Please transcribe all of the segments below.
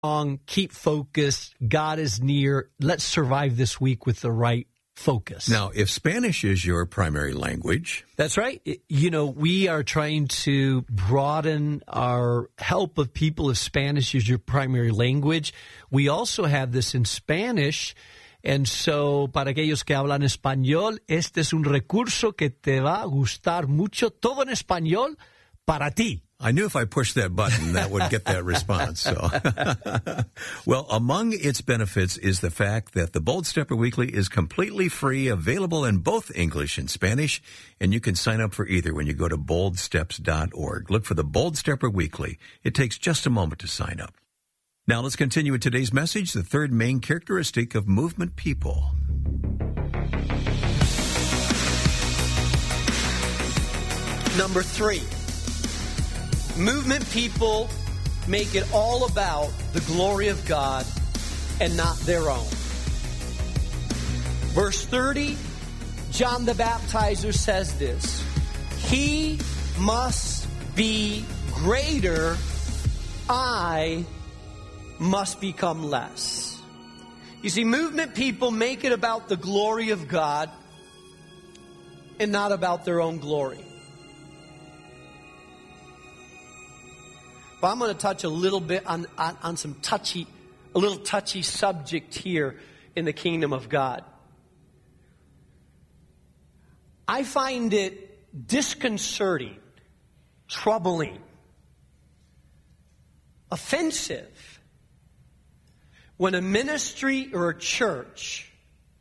keep focused. God is near. Let's survive this week with the right focus. Now, if Spanish is your primary language... That's right. We are trying to broaden our help of people if Spanish is your primary language. We also have this in Spanish. And so, para aquellos que hablan español, este es un recurso que te va a gustar mucho. Todo en español para ti. I knew if I pushed that button, that would get that response. So, well, among its benefits is the fact that the Bold Stepper Weekly is completely free, available in both English and Spanish, and you can sign up for either when you go to boldsteps.org. Look for the Bold Stepper Weekly. It takes just a moment to sign up. Now let's continue with today's message, the third main characteristic of movement people. Number 3. Movement people make it all about the glory of God and not their own. Verse 30, John the Baptizer says this: He must be greater, I must become less. You see, movement people make it about the glory of God and not about their own glory. But I'm going to touch a little bit on some a little touchy subject here in the kingdom of God. I find it disconcerting, troubling, offensive when a ministry or a church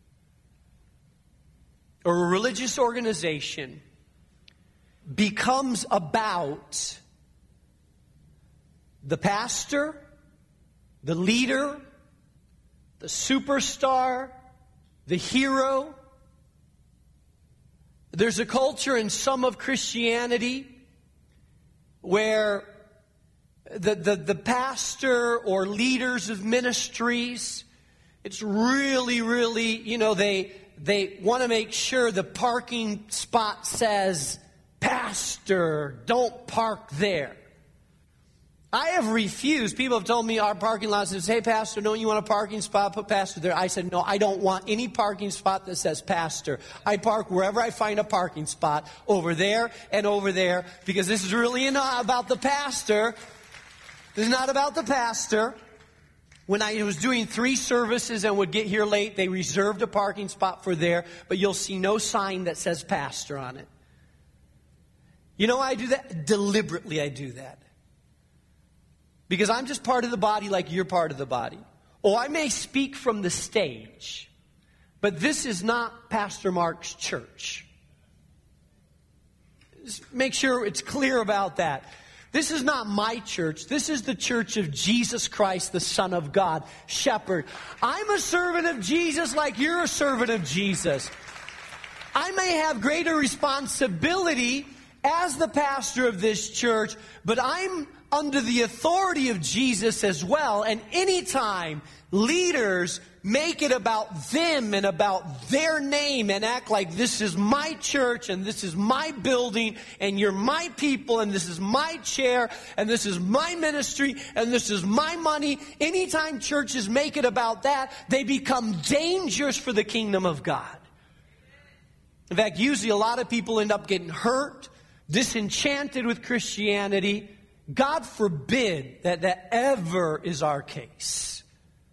or a religious organization becomes about the pastor, the leader, the superstar, the hero. There's a culture in some of Christianity where the pastor or leaders of ministries, it's really, they want to make sure the parking spot says, "Pastor, don't park there." I have refused. People have told me our parking lot says, "Hey, Pastor, don't you want a parking spot? Put Pastor there." I said, "No, I don't want any parking spot that says Pastor. I park wherever I find a parking spot, over there and over there, because this is really not about the pastor. This is not about the pastor." When I was doing 3 services and would get here late, they reserved a parking spot for there, but you'll see no sign that says Pastor on it. You know why I do that? Deliberately I do that. Because I'm just part of the body like you're part of the body. Oh, I may speak from the stage, but this is not Pastor Mark's church. Just make sure it's clear about that. This is not my church. This is the church of Jesus Christ, the Son of God, Shepherd. I'm a servant of Jesus like you're a servant of Jesus. I may have greater responsibility as the pastor of this church, but I'm under the authority of Jesus as well. And anytime leaders make it about them and about their name and act like this is my church and this is my building and you're my people and this is my chair and this is my ministry and this is my money, anytime churches make it about that, they become dangerous for the kingdom of God. In fact, usually a lot of people end up getting hurt, disenchanted with Christianity. God forbid that ever is our case.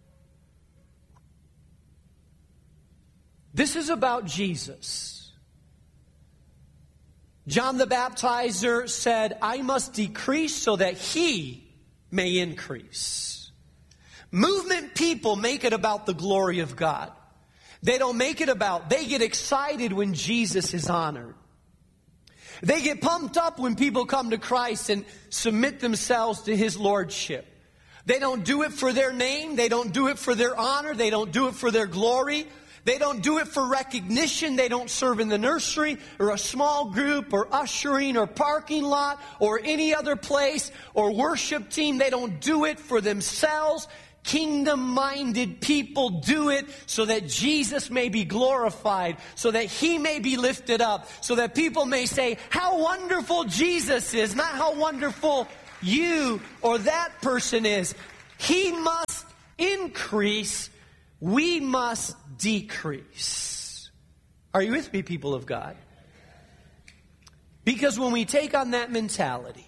This is about Jesus. John the Baptizer said, "I must decrease so that He may increase." Movement people make it about the glory of God. They don't make it about, they get excited when Jesus is honored. They get pumped up when people come to Christ and submit themselves to His lordship. They don't do it for their name. They don't do it for their honor. They don't do it for their glory. They don't do it for recognition. They don't serve in the nursery or a small group or ushering or parking lot or any other place or worship team. They don't do it for themselves. Kingdom-minded people do it so that Jesus may be glorified, so that He may be lifted up, so that people may say, "How wonderful Jesus is," not how wonderful you or that person is. He must increase, we must decrease. Are you with me, people of God? Because when we take on that mentality,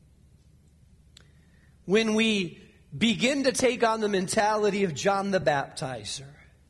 when we begin to take on the mentality of John the Baptizer,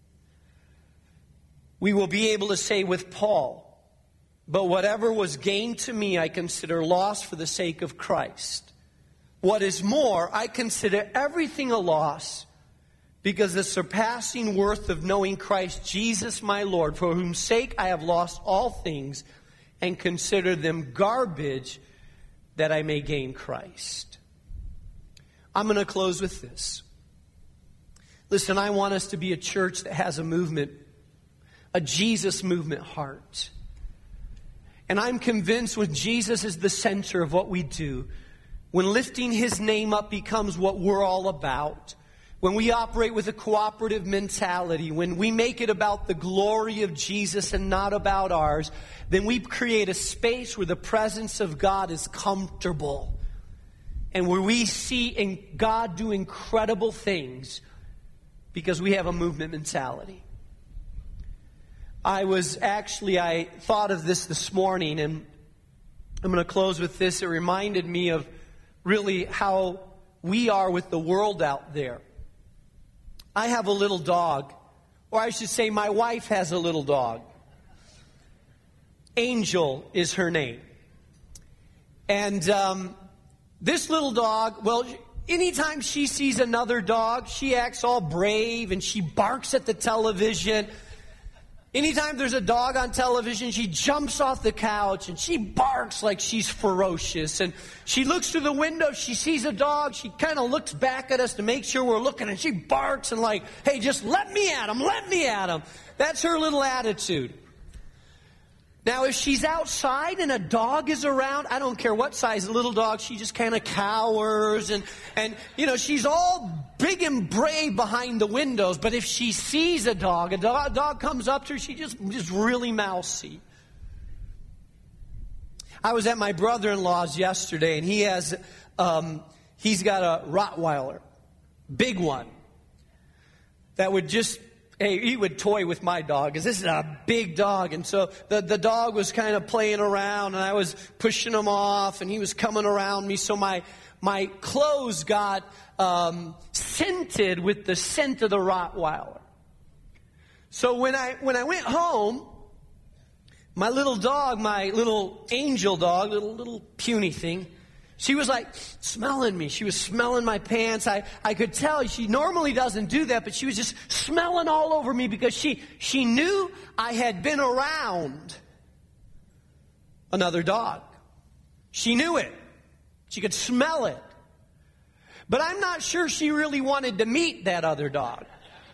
we will be able to say with Paul, but whatever was gained to me, I consider loss for the sake of Christ. What is more, I consider everything a loss because the surpassing worth of knowing Christ Jesus my Lord, for whose sake I have lost all things and consider them garbage that I may gain Christ. I'm going to close with this. Listen, I want us to be a church that has a movement, a Jesus movement heart. And I'm convinced when Jesus is the center of what we do, when lifting His name up becomes what we're all about, when we operate with a cooperative mentality, when we make it about the glory of Jesus and not about ours, then we create a space where the presence of God is comfortable and where we see God do incredible things because we have a movement mentality. I thought of this morning, and I'm going to close with this. It reminded me of really how we are with the world out there. I have a little dog, or I should say my wife has a little dog. Angel is her name. And this little dog, well, anytime she sees another dog, she acts all brave and she barks at the television. Anytime there's a dog on television, she jumps off the couch and she barks like she's ferocious. And she looks through the window, she sees a dog, she kind of looks back at us to make sure we're looking, and she barks and like, hey, just let me at him, let me at him. That's her little attitude. Now, if she's outside and a dog is around, I don't care what size little dog, she just kind of cowers and she's all big and brave behind the windows. But if she sees a dog comes up to her, she just really mousy. I was at my brother-in-law's yesterday, and he's got a Rottweiler, big one, that would just... Hey, he would toy with my dog because this is a big dog. And so the dog was kind of playing around, and I was pushing him off, and he was coming around me. So my clothes got scented with the scent of the Rottweiler. So when I went home, my little dog, my little angel dog, little puny thing, she was like smelling me. She was smelling my pants. I could tell she normally doesn't do that, but she was just smelling all over me because she knew I had been around another dog. She knew it. She could smell it. But I'm not sure she really wanted to meet that other dog.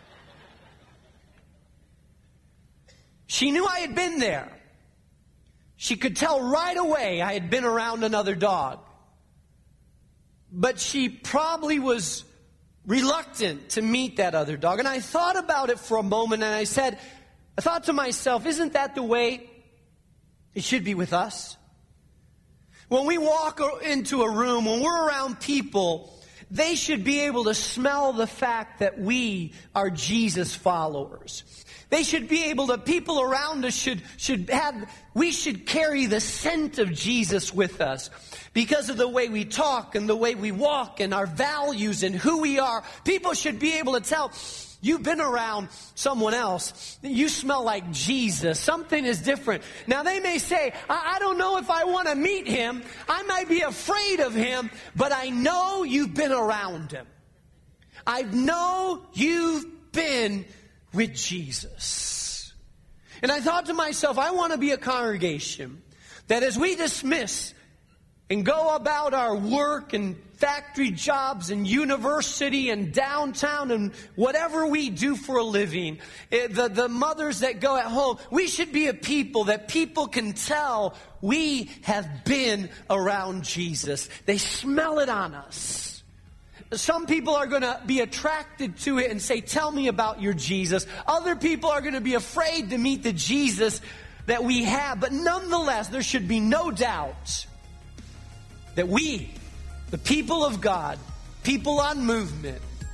She knew I had been there. She could tell right away I had been around another dog. But she probably was reluctant to meet that other dog. And I thought about it for a moment, and I thought to myself, isn't that the way it should be with us? When we walk into a room, when we're around people, they should be able to smell the fact that we are Jesus followers. They should be able to, people around us we should carry the scent of Jesus with us. Because of the way we talk and the way we walk and our values and who we are, people should be able to tell, you've been around someone else. You smell like Jesus. Something is different. Now they may say, I don't know if I want to meet him. I might be afraid of him, but I know you've been around him. I know you've been with Jesus. And I thought to myself, I want to be a congregation that as we dismiss and go about our work and factory jobs and university and downtown and whatever we do for a living, the mothers that go at home, we should be a people that people can tell we have been around Jesus. They smell it on us. Some people are going to be attracted to it and say, tell me about your Jesus. Other people are going to be afraid to meet the Jesus that we have. But nonetheless, there should be no doubt that we, the people of God, people on movement,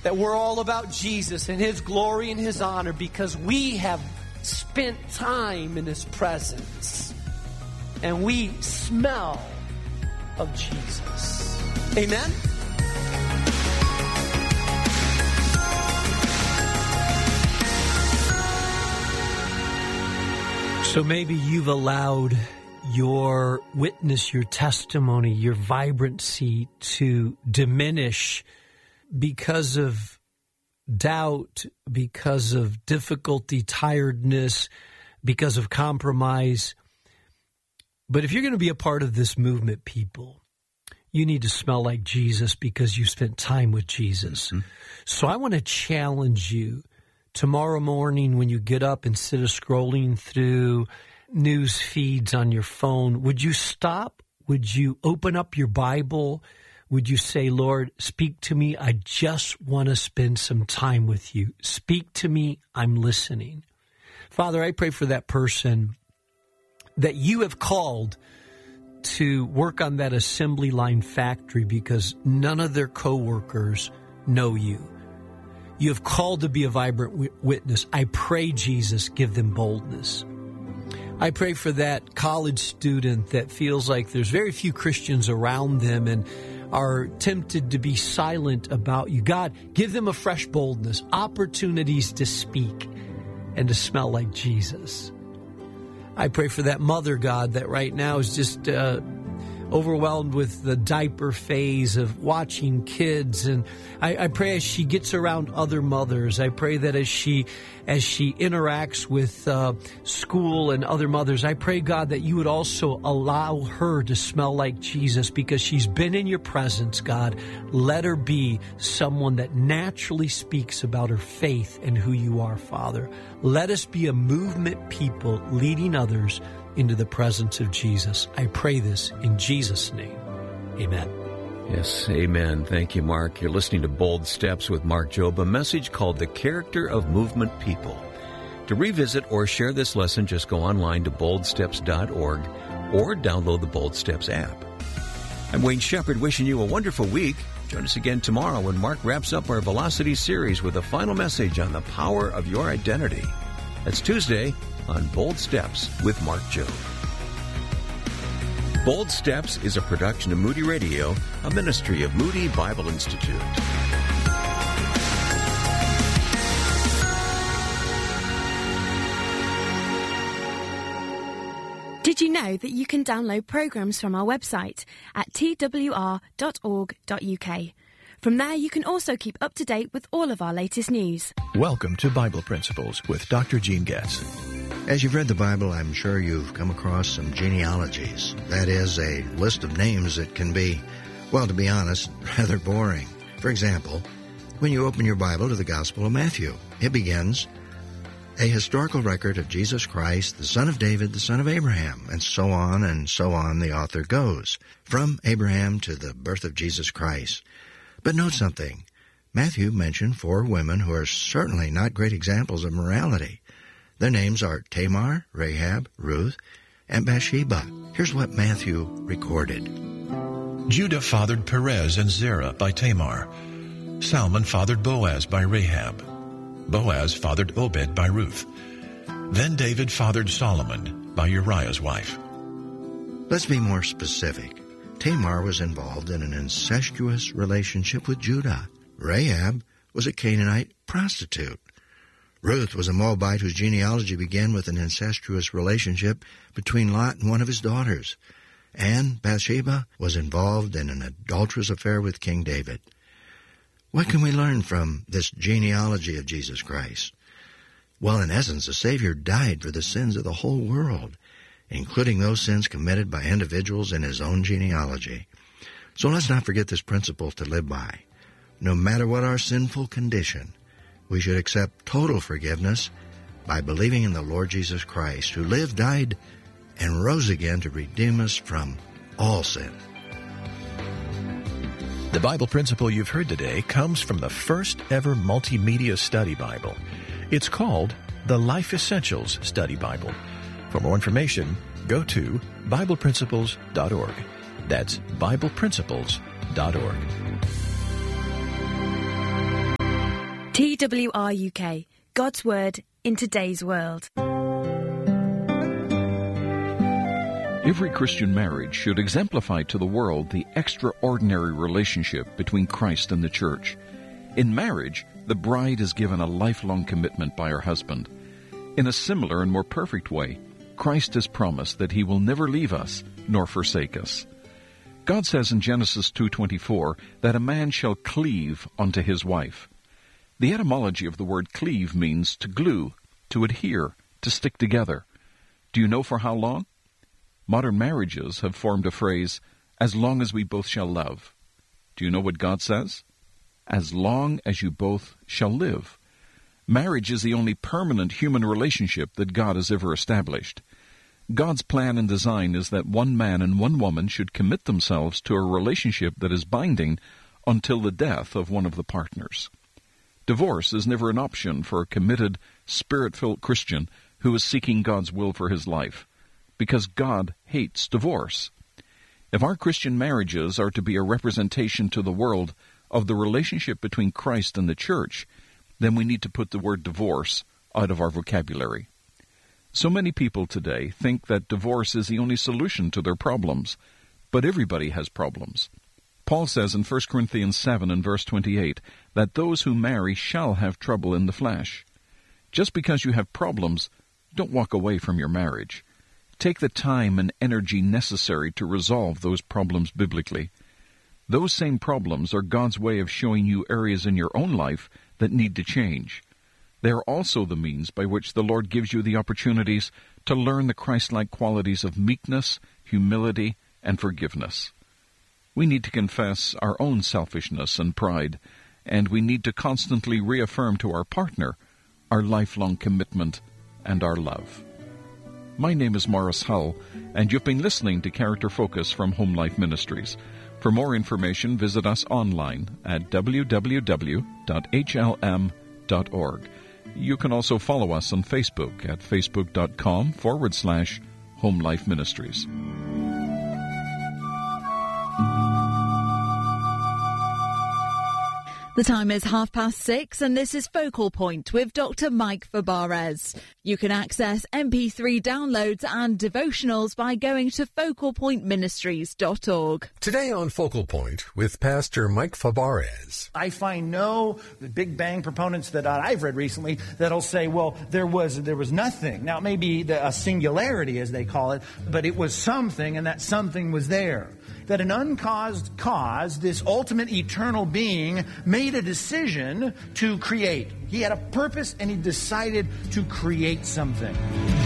that we're all about Jesus and His glory and His honor because we have spent time in His presence and we smell of Jesus. Amen? So maybe you've allowed your witness, your testimony, your vibrancy to diminish because of doubt, because of difficulty, tiredness, because of compromise. But if you're going to be a part of this movement, people, you need to smell like Jesus because you spent time with Jesus. Mm-hmm. So I want to challenge you tomorrow morning when you get up, instead of scrolling through news feeds on your phone, would you stop? Would you open up your Bible? Would you say, Lord, speak to me? I just want to spend some time with you. Speak to me. I'm listening. Father, I pray for that person that you have called to work on that assembly line factory because none of their coworkers know you. You have called to be a vibrant witness. I pray, Jesus, give them boldness. I pray for that college student that feels like there's very few Christians around them and are tempted to be silent about you. God, give them a fresh boldness, opportunities to speak and to smell like Jesus. I pray for that mother, God, that right now is just overwhelmed with the diaper phase of watching kids. And I pray as she gets around other mothers, I pray that as she interacts with school and other mothers, I pray, God, that you would also allow her to smell like Jesus because she's been in your presence, God. Let her be someone that naturally speaks about her faith and who you are, Father. Let us be a movement people leading others into the presence of Jesus. I pray this in Jesus' name. Amen. Yes, amen. Thank you, Mark. You're listening to Bold Steps with Mark Jobe, a message called The Character of Movement People. To revisit or share this lesson, just go online to boldsteps.org or download the Bold Steps app. I'm Wayne Shepherd, wishing you a wonderful week. Join us again tomorrow when Mark wraps up our Velocity series with a final message on the power of your identity. That's Tuesday on Bold Steps with Mark Jobe. Bold Steps is a production of Moody Radio, a ministry of Moody Bible Institute. Did you know that you can download programs from our website at twr.org.uk? From there, you can also keep up to date with all of our latest news. Welcome to Bible Principles with Dr. Gene Getz. As you've read the Bible, I'm sure you've come across some genealogies. That is, a list of names that can be, well, to be honest, rather boring. For example, when you open your Bible to the Gospel of Matthew, it begins, a historical record of Jesus Christ, the son of David, the son of Abraham, and so on the author goes, from Abraham to the birth of Jesus Christ. But note something. Matthew mentioned 4 women who are certainly not great examples of morality. Their names are Tamar, Rahab, Ruth, and Bathsheba. Here's what Matthew recorded. Judah fathered Perez and Zerah by Tamar. Salmon fathered Boaz by Rahab. Boaz fathered Obed by Ruth. Then David fathered Solomon by Uriah's wife. Let's be more specific. Tamar was involved in an incestuous relationship with Judah. Rahab was a Canaanite prostitute. Ruth was a Moabite whose genealogy began with an incestuous relationship between Lot and one of his daughters. And Bathsheba was involved in an adulterous affair with King David. What can we learn from this genealogy of Jesus Christ? Well, in essence, the Savior died for the sins of the whole world, including those sins committed by individuals in his own genealogy. So let's not forget this principle to live by. No matter what our sinful condition, we should accept total forgiveness by believing in the Lord Jesus Christ, who lived, died, and rose again to redeem us from all sin. The Bible principle you've heard today comes from the first ever multimedia study Bible. It's called the Life Essentials Study Bible. For more information, go to BiblePrinciples.org. That's BiblePrinciples.org. TWR UK, God's Word in today's world. Every Christian marriage should exemplify to the world the extraordinary relationship between Christ and the church. In marriage, the bride is given a lifelong commitment by her husband. In a similar and more perfect way, Christ has promised that he will never leave us nor forsake us. God says in Genesis 2:24 that a man shall cleave unto his wife. The etymology of the word cleave means to glue, to adhere, to stick together. Do you know for how long? Modern marriages have formed a phrase, as long as we both shall love. Do you know what God says? As long as you both shall live. Marriage is the only permanent human relationship that God has ever established. God's plan and design is that one man and one woman should commit themselves to a relationship that is binding until the death of one of the partners. Divorce is never an option for a committed, Spirit-filled Christian who is seeking God's will for his life, because God hates divorce. If our Christian marriages are to be a representation to the world of the relationship between Christ and the church, then we need to put the word divorce out of our vocabulary. So many people today think that divorce is the only solution to their problems, but everybody has problems. Paul says in 1 Corinthians 7 and verse 28 that those who marry shall have trouble in the flesh. Just because you have problems, don't walk away from your marriage. Take the time and energy necessary to resolve those problems biblically. Those same problems are God's way of showing you areas in your own life that need to change. They are also the means by which the Lord gives you the opportunities to learn the Christ-like qualities of meekness, humility, and forgiveness. We need to confess our own selfishness and pride, and we need to constantly reaffirm to our partner our lifelong commitment and our love. My name is Morris Hull, and you've been listening to Character Focus from Home Life Ministries. For more information, visit us online at www.hlm.org. You can also follow us on Facebook at facebook.com/Home Life Ministries. The time is 6:30, and this is Focal Point with Dr. Mike Fabarez. You can access MP3 downloads and devotionals by going to focalpointministries.org. Today on Focal Point with Pastor Mike Fabarez. I find no Big Bang proponents that I've read recently that'll say, well, there was nothing. Now, it may be a singularity, as they call it, but it was something, and that something was there. That an uncaused cause, this ultimate eternal being, made a decision to create. He had a purpose, and he decided to create something.